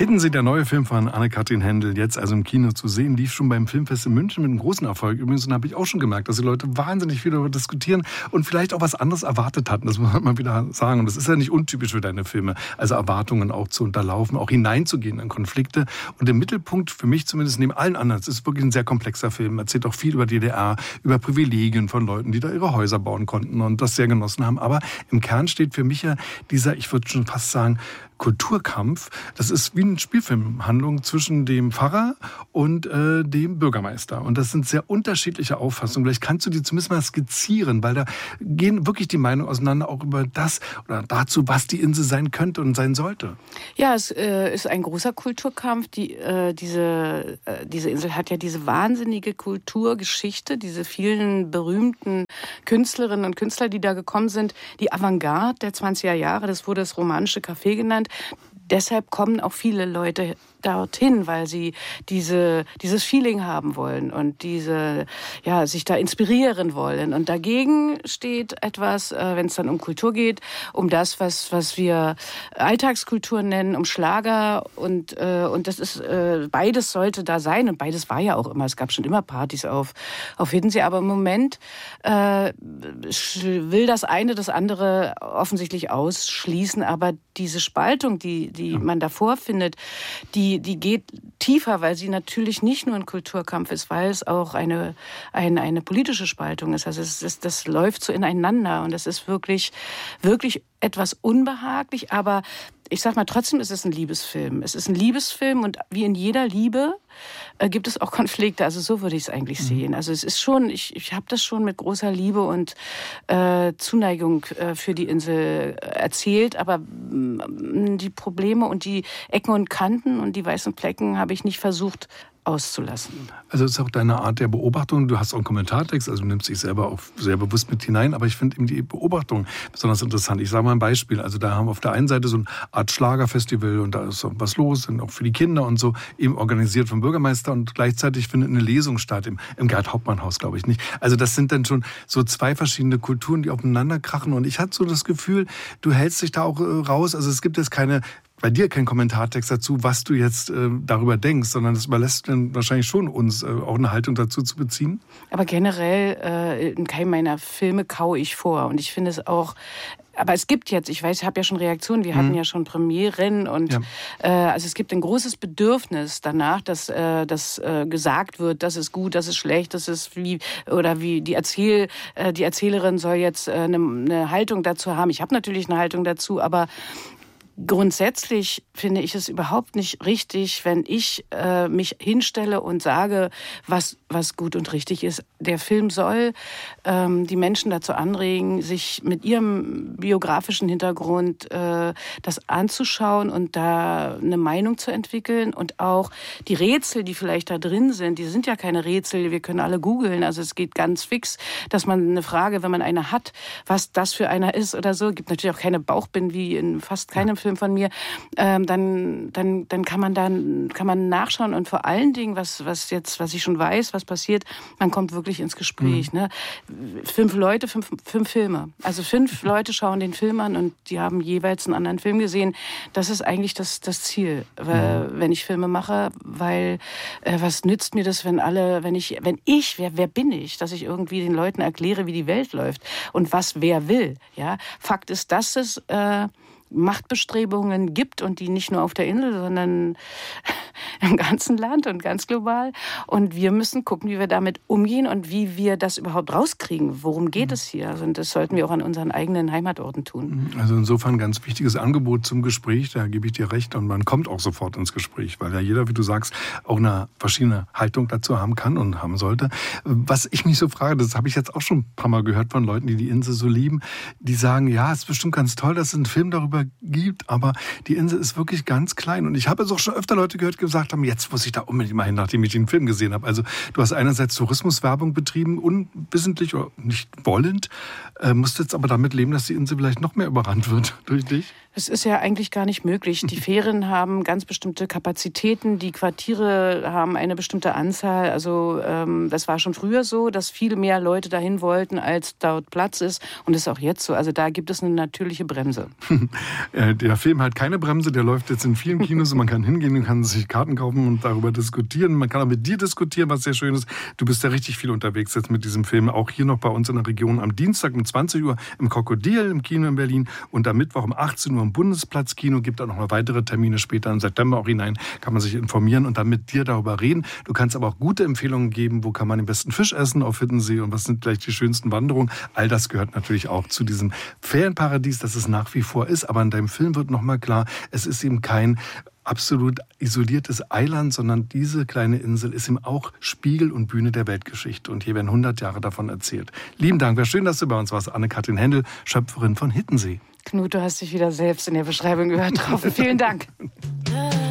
Hiddensee, der neue Film von Anne-Kathrin Hendel, jetzt also im Kino zu sehen, lief schon beim Filmfest in München mit einem großen Erfolg übrigens. Und da habe ich auch schon gemerkt, dass die Leute wahnsinnig viel darüber diskutieren und vielleicht auch was anderes erwartet hatten. Das muss man mal wieder sagen. Und das ist ja nicht untypisch für deine Filme. Also Erwartungen auch zu unterlaufen, auch hineinzugehen in Konflikte. Und im Mittelpunkt, für mich zumindest neben allen anderen, es ist wirklich ein sehr komplexer Film. Erzählt auch viel über DDR, über Privilegien von Leuten, die da ihre Häuser bauen konnten und das sehr genossen haben. Aber im Kern steht für mich ja dieser, ich würde schon fast sagen, Kulturkampf. Das ist wie eine Spielfilmhandlung zwischen dem Pfarrer und dem Bürgermeister. Und das sind sehr unterschiedliche Auffassungen. Vielleicht kannst du die zumindest mal skizzieren, weil da gehen wirklich die Meinungen auseinander auch über das oder dazu, was die Insel sein könnte und sein sollte. Ja, es ist ein großer Kulturkampf. Diese Insel hat ja diese wahnsinnige Kulturgeschichte, diese vielen berühmten Künstlerinnen und Künstler, die da gekommen sind. Die Avantgarde der 20er Jahre, das wurde das romanische Café genannt. Deshalb kommen auch viele Leute dorthin, weil sie dieses Feeling haben wollen und sich da inspirieren wollen. Und dagegen steht etwas, wenn es dann um Kultur geht, um das, was wir Alltagskultur nennen, um Schlager und das ist beides sollte da sein und beides war ja auch immer. Es gab schon immer Partys auf Hiddensee, aber im Moment will das eine das andere offensichtlich ausschließen, aber diese Spaltung, die man davor findet, die geht tiefer, weil sie natürlich nicht nur ein Kulturkampf ist, weil es auch eine politische Spaltung ist. Also das läuft so ineinander und das ist wirklich, wirklich etwas unbehaglich, aber ich sag mal, trotzdem ist es ein Liebesfilm. Es ist ein Liebesfilm und wie in jeder Liebe gibt es auch Konflikte. Also so würde ich es eigentlich sehen. Also es ist schon, ich habe das schon mit großer Liebe und Zuneigung für die Insel erzählt, aber die Probleme und die Ecken und Kanten und die weißen Flecken habe ich nicht versucht auszulassen. Also es ist auch deine Art der Beobachtung. Du hast auch einen Kommentartext, also du nimmst dich selber auch sehr bewusst mit hinein, aber ich finde eben die Beobachtung besonders interessant. Ich sage mal ein Beispiel. Also da haben wir auf der einen Seite so eine Art Schlagerfestival und da ist was los, und auch für die Kinder und so, eben organisiert vom Bürgermeister und gleichzeitig findet eine Lesung statt im Gerd-Hauptmann-Haus, glaube ich nicht. Also das sind dann schon so zwei verschiedene Kulturen, die aufeinander krachen und ich hatte so das Gefühl, du hältst dich da auch raus. Also es gibt jetzt bei dir kein Kommentartext dazu, was du jetzt darüber denkst, sondern das überlässt dann wahrscheinlich schon uns, auch eine Haltung dazu zu beziehen. Aber generell in keinem meiner Filme kaue ich vor. Und ich finde es auch, aber es gibt jetzt, ich weiß, ich habe ja schon Reaktionen, wir hatten ja schon Premieren und also es gibt ein großes Bedürfnis danach, dass gesagt wird, das ist gut, das ist schlecht, das ist wie die Erzählerin soll jetzt eine Haltung dazu haben. Ich habe natürlich eine Haltung dazu, aber grundsätzlich finde ich es überhaupt nicht richtig, wenn ich mich hinstelle und sage, was gut und richtig ist. Der Film soll die Menschen dazu anregen, sich mit ihrem biografischen Hintergrund das anzuschauen und da eine Meinung zu entwickeln. Und auch die Rätsel, die vielleicht da drin sind, die sind ja keine Rätsel, wir können alle googeln. Also es geht ganz fix, dass man eine Frage, wenn man eine hat, was das für einer ist oder so, gibt natürlich auch keine Bauchbinden wie in fast keinem Film von mir, dann kann man nachschauen und vor allen Dingen, was ich schon weiß, was passiert, man kommt wirklich ins Gespräch. Ne? 5 Leute, 5 Filme. Also 5 Leute schauen den Film an und die haben jeweils einen anderen Film gesehen. Das ist eigentlich das Ziel, wenn ich Filme mache, weil was nützt mir das, wer bin ich, dass ich irgendwie den Leuten erkläre, wie die Welt läuft und was wer will. Ja? Fakt ist, dass es Machtbestrebungen gibt und die nicht nur auf der Insel, sondern im ganzen Land und ganz global. Und wir müssen gucken, wie wir damit umgehen und wie wir das überhaupt rauskriegen. Worum geht es hier? Also, und das sollten wir auch an unseren eigenen Heimatorten tun. Also insofern ein ganz wichtiges Angebot zum Gespräch, da gebe ich dir recht. Und man kommt auch sofort ins Gespräch, weil ja jeder, wie du sagst, auch eine verschiedene Haltung dazu haben kann und haben sollte. Was ich mich so frage, das habe ich jetzt auch schon ein paar Mal gehört von Leuten, die die Insel so lieben, die sagen, ja, es ist bestimmt ganz toll, dass es einen Film darüber gibt, aber die Insel ist wirklich ganz klein. Und ich habe es auch schon öfter Leute gehört, gesagt, gedacht haben, jetzt muss ich da unbedingt mal hin, nachdem ich den Film gesehen habe. Also du hast einerseits Tourismuswerbung betrieben, unwissentlich oder nicht wollend, musst jetzt aber damit leben, dass die Insel vielleicht noch mehr überrannt wird durch dich? Das ist ja eigentlich gar nicht möglich. Die Fähren haben ganz bestimmte Kapazitäten, die Quartiere haben eine bestimmte Anzahl. Also das war schon früher so, dass viel mehr Leute dahin wollten, als dort Platz ist. Und das ist auch jetzt so. Also da gibt es eine natürliche Bremse. Der Film hat keine Bremse, der läuft jetzt in vielen Kinos und man kann hingehen und kann sich Karten kaufen und darüber diskutieren. Man kann auch mit dir diskutieren, was sehr schön ist. Du bist ja richtig viel unterwegs jetzt mit diesem Film. Auch hier noch bei uns in der Region am Dienstag um 20 Uhr im Krokodil im Kino in Berlin und am Mittwoch um 18 Uhr im Bundesplatzkino. Gibt auch noch mal weitere Termine später im September auch hinein. Kann man sich informieren und dann mit dir darüber reden. Du kannst aber auch gute Empfehlungen geben, wo kann man den besten Fisch essen auf Hiddensee und was sind vielleicht die schönsten Wanderungen. All das gehört natürlich auch zu diesem Ferienparadies, das es nach wie vor ist. Aber in deinem Film wird noch mal klar, es ist eben kein absolut isoliertes Eiland, sondern diese kleine Insel ist eben auch Spiegel und Bühne der Weltgeschichte. Und hier werden 100 Jahre davon erzählt. Lieben Dank, wäre schön, dass du bei uns warst. Anne-Kathrin Hendel, Schöpferin von Hiddensee. Knut, du hast dich wieder selbst in der Beschreibung übertroffen. Vielen Dank.